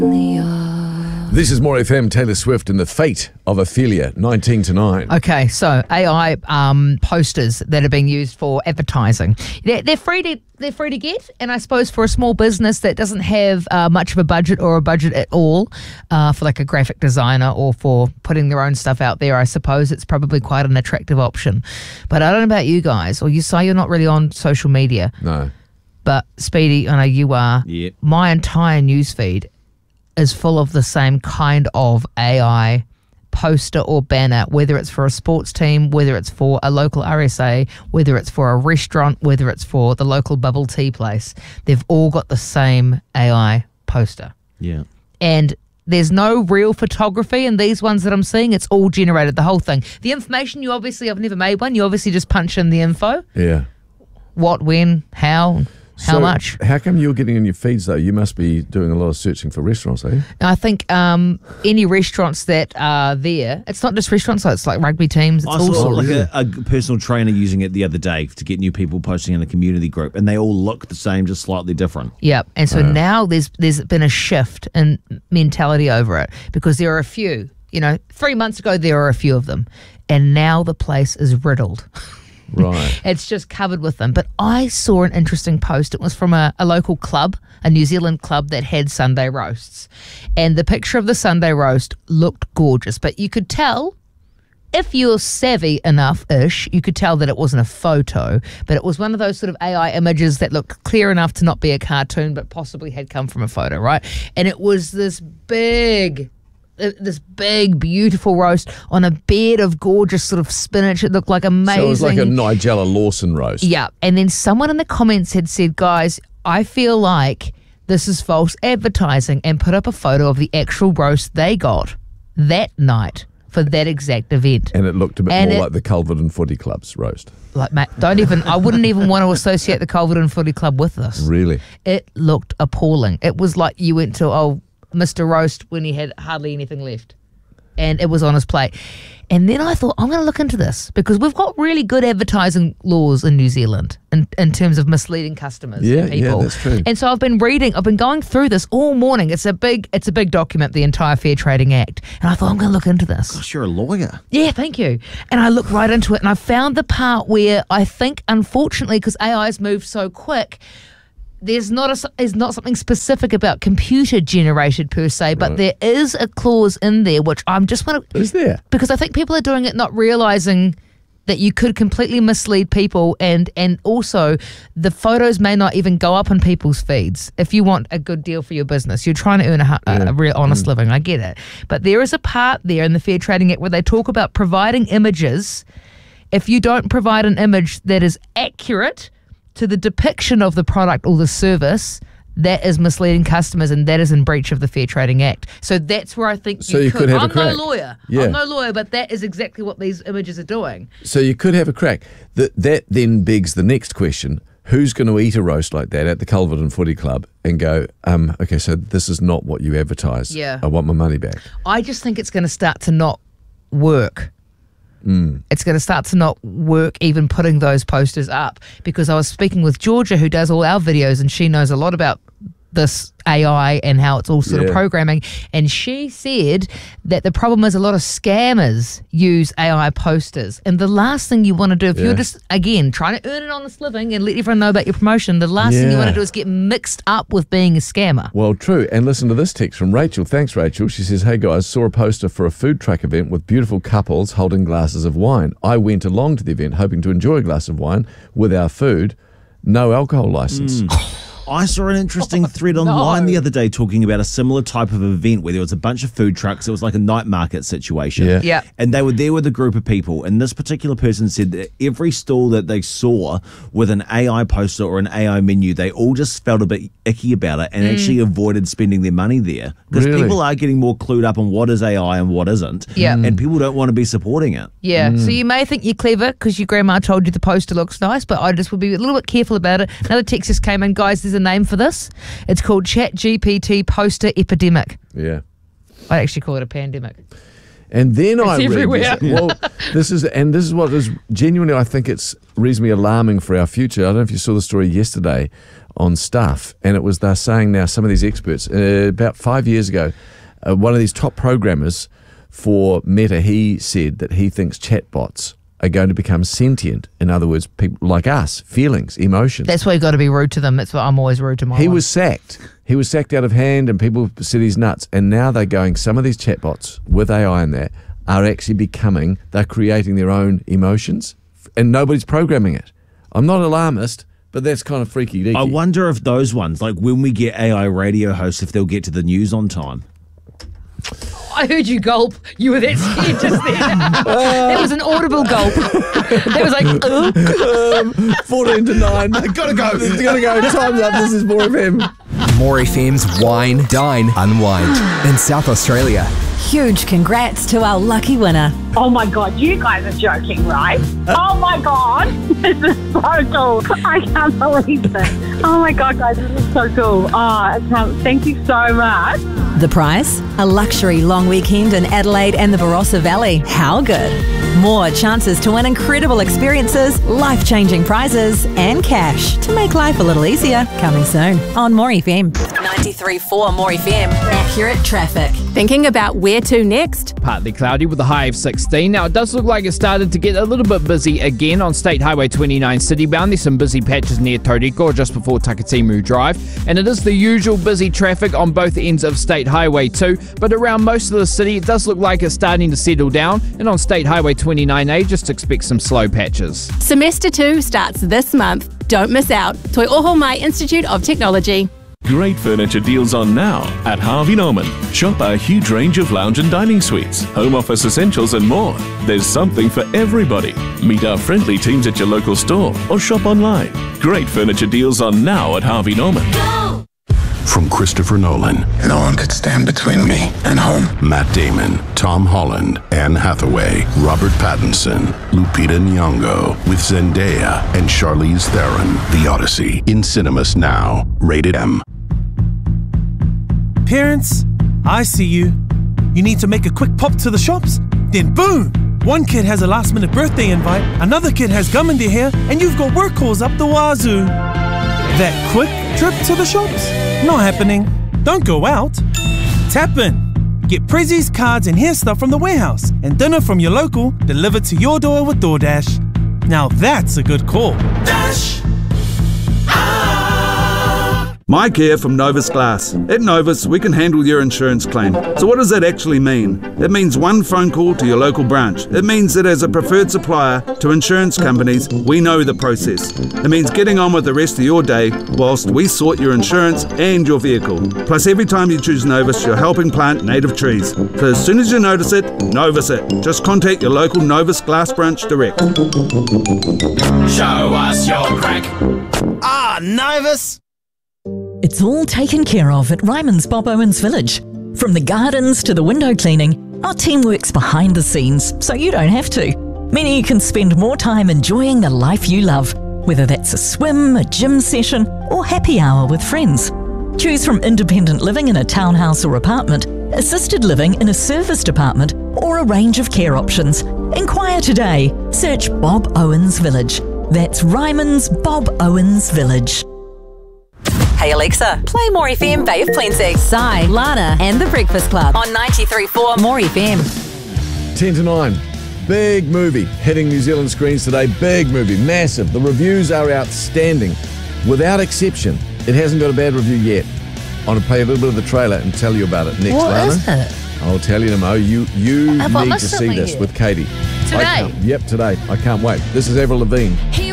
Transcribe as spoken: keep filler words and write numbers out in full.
This is More F M, Taylor Swift and the Fate of Ophelia, nineteen to nine. Okay, so A I um, posters that are being used for advertising. They're, they're free to they're free to get, and I suppose for a small business that doesn't have uh, much of a budget or a budget at all uh, for like a graphic designer or for putting their own stuff out there, I suppose it's probably quite an attractive option. But I don't know about you guys, or you say you're not really on social media. No. But Speedy, I know you are. Yep. My entire newsfeed is full of the same kind of A I poster or banner, whether it's for a sports team, whether it's for a local R S A, whether it's for a restaurant, whether it's for the local bubble tea place. They've all got the same A I poster. Yeah. And there's no real photography in these ones that I'm seeing. It's all generated, the whole thing. The information, you obviously, I've never made one. You obviously just punch in the info. Yeah. What, when, how, how so much. How come you're getting in your feeds, though? You must be doing a lot of searching for restaurants, eh? I think um, any restaurants that are there, it's not just restaurants, it's like rugby teams. It's I all saw sorts. like a, a personal trainer using it the other day to get new people posting in a community group, and they all look the same, just slightly different. Yeah, and so now there's there's been a shift in mentality over it because there are a few. You know, three months ago there were a few of them, and now the place is riddled. Right. It's just covered with them. But I saw an interesting post. It was from a, a local club, a New Zealand club that had Sunday roasts. And the picture of the Sunday roast looked gorgeous. But you could tell, if you're savvy enough-ish, you could tell that it wasn't a photo. But it was one of those sort of A I images that looked clear enough to not be a cartoon, but possibly had come from a photo, right? And it was this big... this big, beautiful roast on a bed of gorgeous sort of spinach. It looked like amazing. So it was like a Nigella Lawson roast. Yeah. And then someone in the comments had said, guys, I feel like this is false advertising, and put up a photo of the actual roast they got that night for that exact event. And it looked a bit And more it- like the Culverton Footy Club's roast. Like, mate, don't even, I wouldn't even want to associate the Culverton Footy Club with this. Really? It looked appalling. It was like you went to, oh, Mister Roast when he had hardly anything left. And it was on his plate. And then I thought, I'm going to look into this because we've got really good advertising laws in New Zealand in, in terms of misleading customers Yeah, and people. yeah, that's true. And so I've been reading, I've been going through this all morning. It's a big, it's a big document, the entire Fair Trading Act. And I thought, I'm going to look into this. Gosh, you're a lawyer. Yeah, thank you. And I looked right into it, and I found the part where I think, unfortunately, because A I's moved so quick, there's not a, there's not something specific about computer generated per se, but Right. there is a clause in there which I'm just want to, Is there? because I think people are doing it not realizing that you could completely mislead people, and and also the photos may not even go up in people's feeds. If you want a good deal for your business, you're trying to earn a, hu- a, a real honest living. I get it, but there is a part there in the Fair Trading Act where they talk about providing images. If you don't provide an image that is accurate to the depiction of the product or the service, that is misleading customers, and that is in breach of the Fair Trading Act. So that's where I think So you, you could. could have a I'm crack. no lawyer. Yeah. I'm no lawyer, but that is exactly what these images are doing. So you could have a crack. That that then begs the next question. Who's going to eat a roast like that at the Culverton Footy Club and go, um, okay, so this is not what you advertised. Yeah. I want my money back. I just think it's going to start to not work. Mm. It's going to start to not work even putting those posters up, because I was speaking with Georgia, who does all our videos, and she knows a lot about this A I and how it's all sort Yeah. of programming, and she said that the problem is a lot of scammers use A I posters, and the last thing you want to do if Yeah. you're just, again, trying to earn an honest living and let everyone know about your promotion, the last thing you want Yeah. to do is get mixed up with being a scammer. Well, true. And listen to this text from Rachel. Thanks, Rachel. She says, hey, guys, saw a poster for a food truck event with beautiful couples holding glasses of wine. I went along to the event hoping to enjoy a glass of wine with our food. No alcohol license. I saw an interesting thread online the other day talking about a similar type of event where there was a bunch of food trucks. It was like a night market situation. Yeah. Yeah. And they were there with a group of people. And this particular person said that every stall that they saw with an A I poster or an A I menu, they all just felt a bit icky about it and actually avoided spending their money there. Because Really? people are getting more clued up on what is A I and what isn't. Yeah. And people don't want to be supporting it. Yeah, so you may think you're clever because your grandma told you the poster looks nice, but I just would be a little bit careful about it. Another text just came in, guys, there's a name for this. It's called Chat G P T Poster Epidemic. Yeah. I'd actually call it a pandemic. And then I read everywhere. this, well, this is and this is what is genuinely. I think it's reasonably alarming for our future. I don't know if you saw the story yesterday on Stuff, and it was they're saying now, some of these experts, uh, about five years ago, uh, one of these top programmers for Meta, he said that he thinks chatbots are going to become sentient. In other words, people like us, feelings, emotions. That's why you got to be rude to them. That's why I'm always rude to my He one. was sacked. He was sacked out of hand, and people said he's nuts. And now they're going, some of these chatbots with A I in there are actually becoming, they're creating their own emotions, and nobody's programming it. I'm not alarmist, but that's kind of freaky deaky. I wonder if those ones, like when we get A I radio hosts, if they'll get to the news on time. I heard you gulp. You were that scared just then. That was an audible gulp. That was like, oh. um, fourteen to nine. Gotta go. Gotta go. Time's up. This is More F M. More F M's Wine, Dine, Unwind in South Australia. Huge congrats to our lucky winner. Oh my God, you guys are joking, right? Oh my God, this is so cool. I can't believe it. Oh my God, guys, this is so cool. Oh, I can't, thank you so much. The prize? A luxury long weekend in Adelaide and the Barossa Valley. How good? More chances to win incredible experiences, life-changing prizes, and cash to make life a little easier. Coming soon on More F M. ninety-three point four More F M. Accurate traffic. Thinking about where to next? Partly cloudy with a high of sixteen. Now, it does look like it started to get a little bit busy again on State Highway twenty-nine citybound. There's some busy patches near Tauriko just before Takatimu Drive. And it is the usual busy traffic on both ends of State Highway two. But around most of the city, it does look like it's starting to settle down. And on State Highway twenty-nine A, just expect some slow patches. Semester two starts this month. Don't miss out. Toi Oho Mai Institute of Technology. Great furniture deals on now at Harvey Norman. Shop our huge range of lounge and dining suites, home office essentials and more. There's something for everybody. Meet our friendly teams at your local store or shop online. Great furniture deals on now at Harvey Norman. From Christopher Nolan. No one could stand between me and home. Matt Damon, Tom Holland, Anne Hathaway, Robert Pattinson, Lupita Nyong'o, with Zendaya and Charlize Theron. The Odyssey, in cinemas now. Rated M. Parents, I see you. You need to make a quick pop to the shops? Then boom! One kid has a last minute birthday invite, another kid has gum in their hair, and you've got work calls up the wazoo. That quick trip to the shops? Not happening. Don't go out. Tap in. Get prezzies, cards, and hair stuff from the warehouse, and dinner from your local delivered to your door with DoorDash. Now that's a good call. Dash! Mike here from Novus Glass. At Novus, we can handle your insurance claim. So what does that actually mean? It means one phone call to your local branch. It means that as a preferred supplier to insurance companies, we know the process. It means getting on with the rest of your day whilst we sort your insurance and your vehicle. Plus, every time you choose Novus, you're helping plant native trees. So as soon as you notice it, Novus it. Just contact your local Novus Glass branch direct. Show us your crack. Ah, Novus! It's all taken care of at Ryman's Bob Owens Village. From the gardens to the window cleaning, our team works behind the scenes so you don't have to. Meaning you can spend more time enjoying the life you love, whether that's a swim, a gym session, or happy hour with friends. Choose from independent living in a townhouse or apartment, assisted living in a serviced apartment, or a range of care options. Inquire today. Search Bob Owens Village. That's Ryman's Bob Owens Village. Hey Alexa, play More F M Bay of Plenty. Sai, Lana, and the Breakfast Club on ninety-three point four More F M. ten to nine. Big movie hitting New Zealand screens today. Big movie, massive. The reviews are outstanding, without exception. It hasn't got a bad review yet. I want to play a little bit of the trailer and tell you about it next. What Lana. is it? I'll tell you, Namo. You you Have I need to missed see something this here? with Katie. Today? I can't- Yep, today. I can't wait. This is Avril Lavigne. He